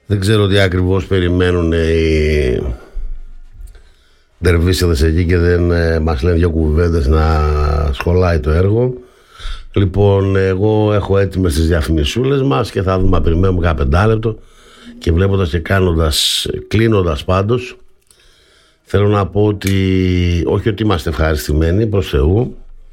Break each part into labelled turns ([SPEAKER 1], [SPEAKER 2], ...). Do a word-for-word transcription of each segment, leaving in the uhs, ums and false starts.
[SPEAKER 1] Δεν ξέρω τι ακριβώς περιμένουν οι ντερβίσιδες εκεί και δεν ε, μας λένε δύο κουβέντες να σχολάει το έργο. Λοιπόν, εγώ έχω έτοιμες τις διαφημισούλες μας και θα δούμε, περιμένουμε κάνα πεντάλεπτο. Και βλέποντας και κάνοντας, κλείνοντας πάντως, θέλω να πω ότι όχι ότι είμαστε ευχαριστημένοι, προς Θεού.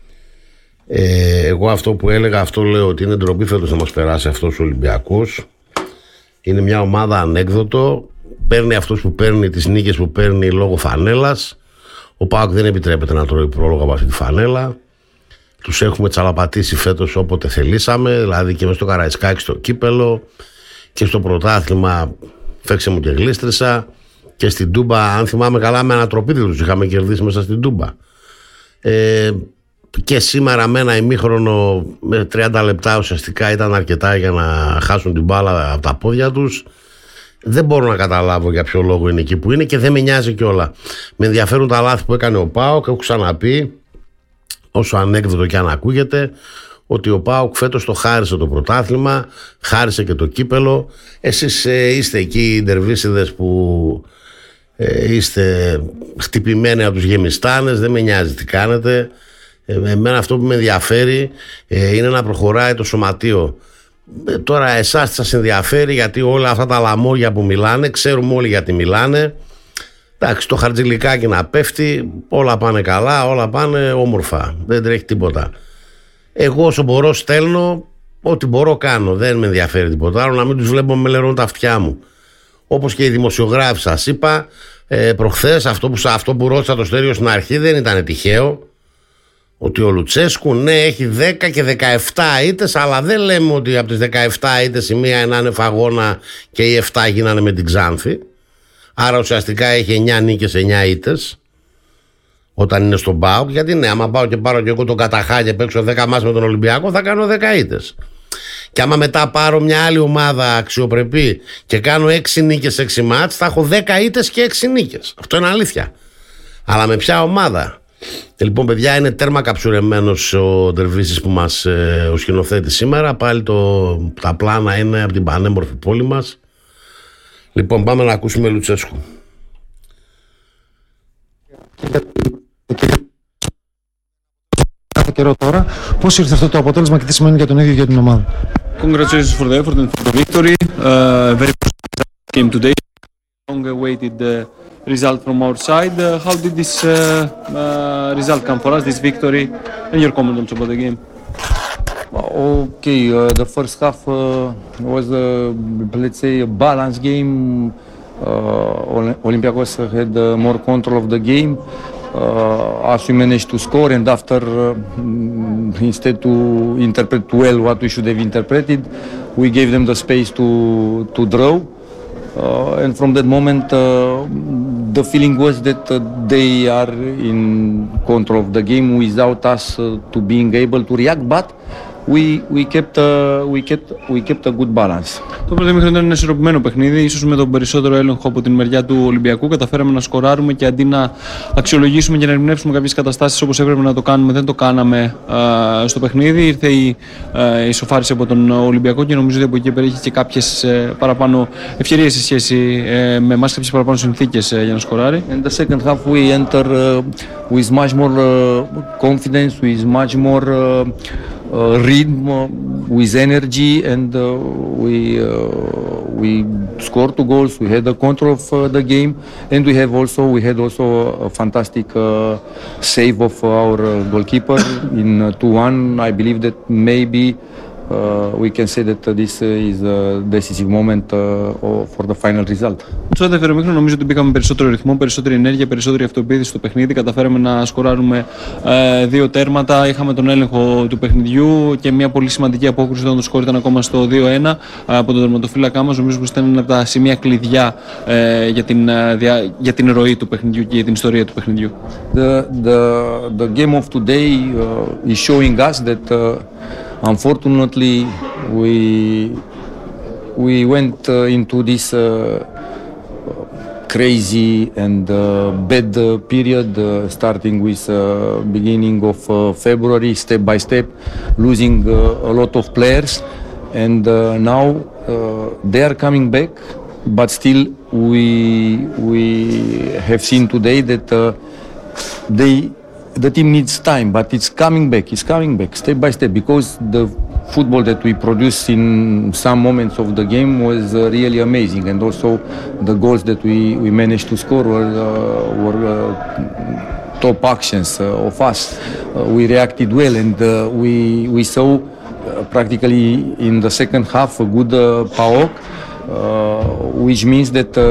[SPEAKER 1] Ε, εγώ αυτό που έλεγα, αυτό λέω, ότι είναι ντροπή φέτος να μας περάσει αυτός ο Ολυμπιακός. Είναι μια ομάδα ανέκδοτο. Παίρνει αυτούς που παίρνει, τις νίκες που παίρνει λόγω φανέλας. Ο ΠΑΟΚ δεν επιτρέπεται να τρώει πρόλογο από αυτή τη φανέλα. Τους έχουμε τσαλαπατήσει φέτος όποτε θελήσαμε, δηλαδή και μες στο Καραϊσκάκι, στο κύπελο και στο πρωτάθλημα φέξε μου και γλίστρισα, και στην Τούμπα, αν θυμάμαι καλά, με ανατροπή δεν τους είχαμε κερδίσει μέσα στην Τούμπα. Ε, και σήμερα με ένα ημίχρονο με τριάντα λεπτά ουσιαστικά ήταν αρκετά για να χάσουν την μπάλα από τα πόδια τους. Δεν μπορώ να καταλάβω για ποιο λόγο είναι εκεί που είναι και δεν με νοιάζει κιόλα. Με ενδιαφέρουν τα λάθη που έκανε ο ΠΑΟΚ. Έχω ξαναπεί, όσο ανέκδοτο και αν ακούγεται, ότι ο ΠΑΟΚ φέτος το χάρισε το πρωτάθλημα, χάρισε και το κύπελο. Εσείς ε, είστε εκεί οι ντερβίσιδες που ε, είστε χτυπημένοι από τους γεμιστάνες, δεν με νοιάζει τι κάνετε. Ε, εμένα αυτό που με ενδιαφέρει ε, είναι να προχωράει το σωματείο. Ε, τώρα εσάς σας ενδιαφέρει γιατί όλα αυτά τα λαμόγια που μιλάνε, ξέρουμε όλοι γιατί μιλάνε. Εντάξει, το χαρτζηλικάκι να πέφτει, όλα πάνε καλά, όλα πάνε όμορφα, δεν τρέχει τίποτα. Εγώ όσο μπορώ στέλνω, ό,τι μπορώ κάνω, δεν με ενδιαφέρει τίποτα άλλο, να μην τους βλέπω με λερώνουν τα αυτιά μου. Όπως και οι δημοσιογράφοι, σας είπα ε, προχθές, αυτό που, αυτό που ρώτησα το Στέριο στην αρχή δεν ήταν τυχαίο, ότι ο Λουτσέσκου ναι έχει δέκα και δεκαεπτά ήττες, αλλά δεν λέμε ότι από τις δεκαεπτά ήττες η μία είναι φαγώνα και οι επτά γίνανε με την Ξάνθη. Άρα ουσιαστικά έχει εννιά νίκες, εννιά ήττες όταν είναι στον ΠΑΟΚ. Γιατί ναι, άμα πάω και πάρω και εγώ τον Καταχά και παίξω δέκα μάτς με τον Ολυμπιακό, θα κάνω δέκα ήττες. Και άμα μετά πάρω μια άλλη ομάδα αξιοπρεπή και κάνω έξι νίκες, έξι μάτς, θα έχω δέκα ήττες και έξι νίκες. Αυτό είναι αλήθεια. Αλλά με ποια ομάδα? Και λοιπόν, παιδιά, είναι τέρμα καψουρεμένος ο Ντερβίσης που μας ε, ο σκηνοθέτης σήμερα. Πάλι το, τα πλάνα είναι από την πανέμορφη πόλη μας. Λοιπόν, πάμε να ακούσουμε Λουτσέσκου.
[SPEAKER 2] Κάθε καιρό τώρα, πώς ήρθε αυτό το αποτέλεσμα και τι σημαίνει για τον ίδιο για την ομάδα?
[SPEAKER 3] Congratulations for the effort and for the victory. Uh, very positive game today. Long-awaited uh, result from our side. Uh, how did this uh, uh, result come for us, this victory, and your comments about the game?
[SPEAKER 4] Okay, uh, the first half uh, was, uh, let's say, a balanced game. Uh, Olympiacos had uh, more control of the game. Uh, as we managed to score, and after, uh, instead to interpret well what we should have interpreted, we gave them the space to to draw. Uh, and from that moment, uh, the feeling was that uh, they are in control of the game without us uh, to being able to react. But we we kept uh, we kept we kept a good balance.
[SPEAKER 3] Το πρώτο ημίχρονο ήταν ένα ισορροπημένο παιχνίδι. Ίσως με τον περισσότερο έλεγχο από την μεριά του Ολυμπιακού καταφέραμε να σκοράρουμε και αντί να αξιολογήσουμε και να ερμηνεύσουμε κάποιες καταστάσεις όπως έπρεπε να το κάνουμε, δεν το κάναμε α, στο παιχνίδι. Ήρθε η ισοφάριση από τον Ολυμπιακό και νομίζω ότι από εκεί πέρα είχε και κάποιες ε, παραπάνω ευκαιρίες σε σχέση ε, με εμάς, κάποιες παραπάνω συνθήκες ε, για να σκοράρει.
[SPEAKER 4] In the second half we enter uh, with much more uh, confidence, with much more uh, uh, rhythm, uh, with energy, and uh, we uh, we scored two goals. We had the control of uh, the game, and we have also we had also a fantastic uh, save of our uh, goalkeeper in uh, two one. I believe that maybe Uh, we can say that uh, this uh, is a decisive moment uh, for the final result.
[SPEAKER 3] Στο δεύτερο μήχρονο νομίζω ότι μπήκαμε περισσότερο ρυθμό, περισσότερη ενέργεια, περισσότερη αυτοεπίθεση στο παιχνίδι. Καταφέραμε να σκοράρουμε ε, δύο τέρματα. Είχαμε τον έλεγχο του παιχνιδιού και μια πολύ σημαντική απόκριση όταν το σκορ ήταν ακόμα στο δύο ένα από τον τερματοφύλακά μας. Νομίζω πως ήταν ένα από τα σημεία κλειδιά ε, για, την, δια, για την ροή του παιχνιδιού και για την ιστορία του παιχνιδιού.
[SPEAKER 4] The, the, the game of today uh, is showing us that uh, unfortunately, we we went uh, into this uh, crazy and uh, bad uh, period, uh, starting with uh, beginning of uh, February, step by step, losing uh, a lot of players, and uh, now uh, they are coming back but still we we have seen today that uh, they the team needs time, but it's coming back. It's coming back step by step because the football that we produced in some moments of the game was uh, really amazing, and also the goals that we, we managed to score were uh, were uh, top actions uh, of us. Uh, we reacted well, and uh, we we saw uh, practically in the second half a good uh, PAOK, uh, which means that uh,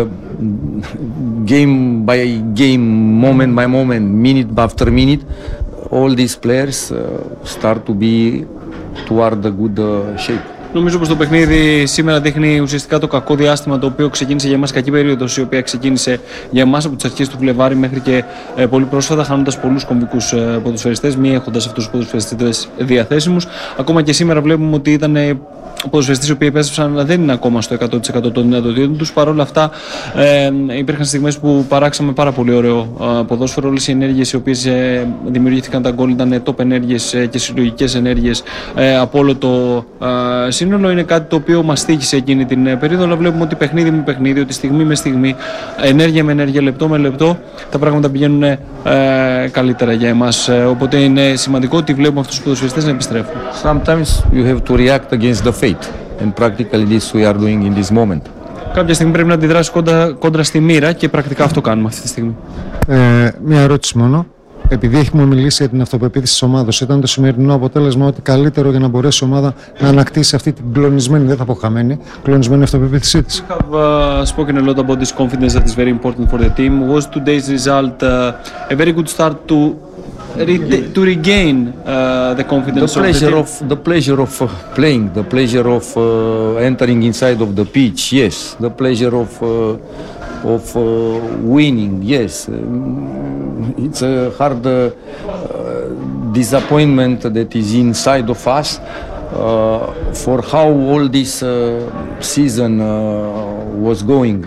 [SPEAKER 4] game by game, moment by moment, minute after minute, all these players uh, start to be toward the good uh, shape.
[SPEAKER 3] Νομίζω πως το παιχνίδι σήμερα δείχνει ουσιαστικά το κακό διάστημα το οποίο ξεκίνησε για εμάς, κακή περίοδος η οποία ξεκίνησε για εμάς από τις αρχές του Φλεβάρι μέχρι και ε, πολύ πρόσφατα, χάνοντας πολλούς κομβικούς ε, ποδοσφαιριστές, μη έχοντας αυτούς τους ποδοσφαιριστές διαθέσιμους. Ακόμα και σήμερα βλέπουμε ότι ήταν ε, ποδοσφαιριστές οι οποίοι επέστρεψαν, αλλά δεν είναι ακόμα στο εκατό τοις εκατό των δυνατοτήτων τους. Παρ' όλα αυτά, ε, υπήρχαν στιγμές που παράξαμε πάρα πολύ ωραίο ε, ποδόσφαιρο. Όλες οι ενέργειες οι οποίες ε, δημιουργήθηκαν τα γκολ ήταν top ενέργειες ε, και συλλογικές ενέργειες ε, από όλο το ε, σύνολο. Είναι κάτι το οποίο μας τύχησε εκείνη την ε, περίοδο, αλλά βλέπουμε ότι παιχνίδι με παιχνίδι, ότι στιγμή με στιγμή, ενέργεια με ενέργεια, λεπτό με λεπτό, τα πράγματα πηγαίνουν ε, καλύτερα για εμάς. Ε, οπότε είναι σημαντικό ότι βλέπουμε αυτούς τους ποδοσφαιριστές να επιστρέφουν.
[SPEAKER 4] Sometimes you have to react against the fate. And practically this we are doing in this moment.
[SPEAKER 3] Κάποια στιγμή πρέπει να αντιδράσει κόντρα, κόντρα στη μοίρα και πρακτικά αυτό κάνουμε αυτή τη στιγμή.
[SPEAKER 2] Ε, μια ερώτηση μόνο. Επειδή έχουμε μιλήσει για την αυτοπεποίθηση της ομάδας, ήταν το σημερινό αποτέλεσμα ότι καλύτερο για να μπορέσει η ομάδα να ανακτήσει αυτή την κλονισμένη, δεν θα πω χαμένη, κλονισμένη αυτοπεποίθησή της?
[SPEAKER 3] We have uh, spoken a lot about this confidence that is very important for the team. Was today's result uh, a very good start to Re- to regain uh, the confidence
[SPEAKER 4] the pleasure
[SPEAKER 3] of the
[SPEAKER 4] of the pleasure of uh, playing, the pleasure of uh, entering inside of the pitch, yes, the pleasure of uh, of uh, winning, yes. Um, it's a hard uh, uh, disappointment that is inside of us uh, for how all this uh, season uh, was going.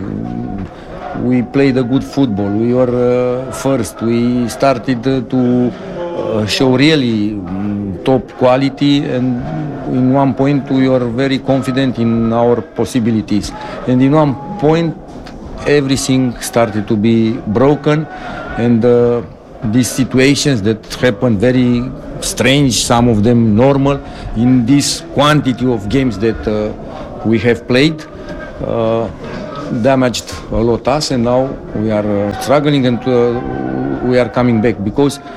[SPEAKER 4] We played a good football. We were uh, first. We started uh, to uh, show really um, top quality, and in one point we were very confident in our possibilities. And in one point, everything started to be broken, and uh, these situations that happened very strange, some of them normal, in this quantity of games that uh, we have played. Uh, damaged a lot us, and now we are uh, struggling, and uh, we are coming back because uh,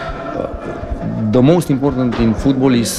[SPEAKER 4] the most important in football is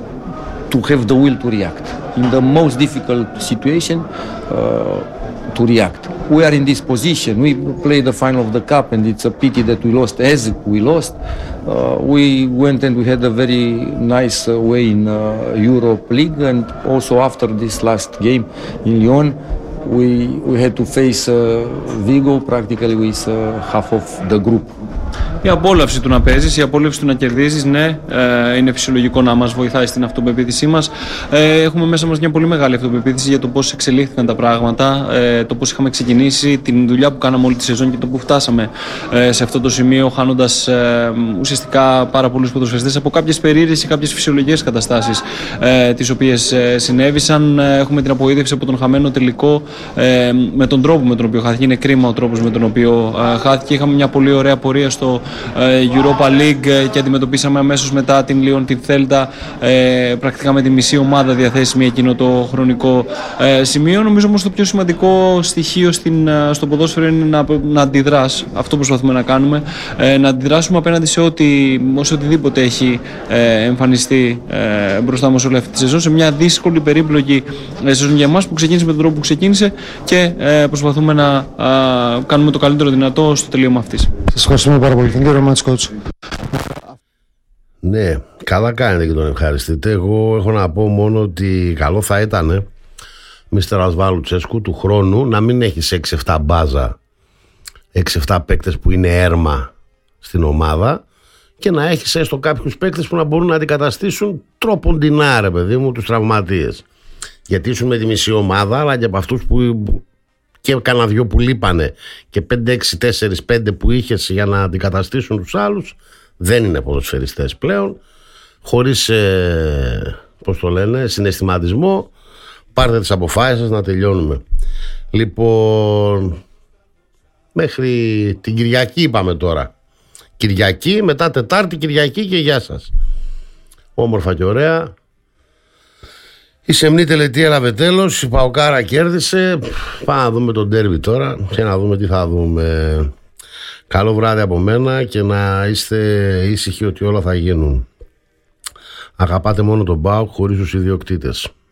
[SPEAKER 4] to have the will to react in the most difficult situation, uh, to react. We are in this position. We play the final of the cup, and it's a pity that we lost as we lost. Uh, we went and we had a very nice uh, way in uh, Europe League, and also after this last game in Lyon, we we had to face uh, Vigo practically with uh, half of the group.
[SPEAKER 3] Η απόλαυση του να παίζεις, η απόλαυση του να κερδίζεις, ναι, ε, είναι φυσιολογικό να μας βοηθάει στην αυτοπεποίθησή μας. Ε, έχουμε μέσα μας μια πολύ μεγάλη αυτοπεποίθηση για το πώς εξελίχθηκαν τα πράγματα, ε, το πώς είχαμε ξεκινήσει, την δουλειά που κάναμε όλη τη σεζόν και το που φτάσαμε ε, σε αυτό το σημείο, χάνοντας ε, ουσιαστικά πάρα πολλούς ποδοσφαιριστές από κάποιες περίεργες ή κάποιες φυσιολογικές καταστάσεις ε, τις οποίες ε, συνέβησαν. Ε, έχουμε την απογοήτευση από τον χαμένο τελικό, ε, με τον τρόπο με τον οποίο χάθηκε. Είναι κρίμα ο τρόπος με τον οποίο ε, χάθηκε. Είχαμε μια πολύ ωραία πορεία στο Europa League και αντιμετωπίσαμε αμέσως μετά την Lyon, την Θέλτα, ε, πρακτικά με τη μισή ομάδα διαθέσιμη εκείνο το χρονικό ε, σημείο. Νομίζω όμως το πιο σημαντικό στοιχείο στην, στο ποδόσφαιρο είναι να, να αντιδράς. Αυτό προσπαθούμε να κάνουμε, ε, να αντιδράσουμε απέναντι σε ό,τι, σε οτιδήποτε έχει ε, εμφανιστεί ε, μπροστά μας όλη αυτή τη σεζόν, σε μια δύσκολη, περίπλοκη ε, σεζόν για εμάς που ξεκίνησε με τον τρόπο που ξεκίνησε και ε, προσπαθούμε να ε, κάνουμε το καλύτερο δυνατό στο τελείωμα αυτής.
[SPEAKER 2] Σας ευχαριστούμε πάρα πολύ.
[SPEAKER 1] Ναι, καλά κάνετε και τον ευχαριστείτε. Εγώ έχω να πω μόνο ότι καλό θα ήταν μίστερ Ασβάλου Τσέσκου του χρόνου να μην έχεις έξι εφτά μπάζα, έξι εφτά παίκτες που είναι έρμα στην ομάδα και να έχεις έστω κάποιους παίκτες που να μπορούν να αντικαταστήσουν τρόποντινά, ρε παιδί μου, τους τραυματίες. Γιατί ήσουν με τη μισή ομάδα, αλλά και από αυτούς που και κάνα δυο που λείπανε και πέντε έξι τέσσερα πέντε που είχες για να αντικαταστήσουν τους άλλους, δεν είναι ποδοσφαιριστές πλέον. Χωρίς ε, πώς το λένε, συναισθηματισμό, πάρτε τις αποφάσεις σας να τελειώνουμε. Λοιπόν, μέχρι την Κυριακή είπαμε τώρα. Κυριακή, μετά Τετάρτη, Κυριακή και γεια σας. Όμορφα και ωραία. Η σεμνή τελετή έλαβε τέλος. Η Παοκάρα κέρδισε. Πάμε να δούμε τον ντέρμπι τώρα και να δούμε τι θα δούμε. Καλό βράδυ από μένα και να είστε ήσυχοι ότι όλα θα γίνουν. Αγαπάτε μόνο τον ΠΑΟΚ χωρίς τους ιδιοκτήτες.